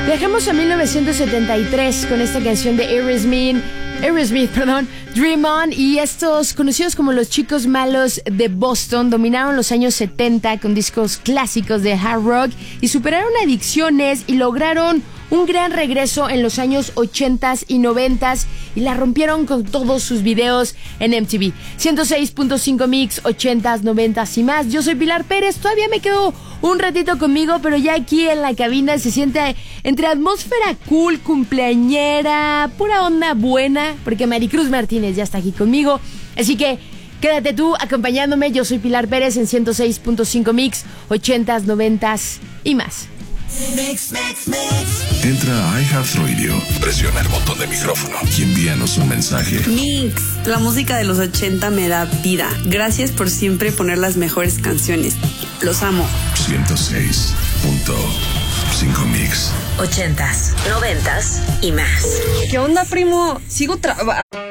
Viajamos a 1973 con esta canción de Aerosmith, Dream On, y estos conocidos como los Chicos Malos de Boston dominaron los años 70 con discos clásicos de hard rock y superaron adicciones y lograron un gran regreso en los años 80s y 90s y la rompieron con todos sus videos en MTV. 106.5 Mix, 80s, 90s y más. Yo soy Pilar Pérez, todavía me quedo un ratito conmigo, pero ya aquí en la cabina se siente entre atmósfera cool, cumpleañera, pura onda buena, porque Maricruz Martínez ya está aquí conmigo. Así que quédate tú acompañándome. Yo soy Pilar Pérez en 106.5 Mix, 80s, 90s y más. Entra a iHeartRadio, presiona el botón de micrófono y envíanos un mensaje. Mix, la música de los 80 me da vida. Gracias por siempre poner las mejores canciones. Los amo. 106.5 Mix. 80s, 90s y más. ¿Qué onda, primo? Sigo trabajando.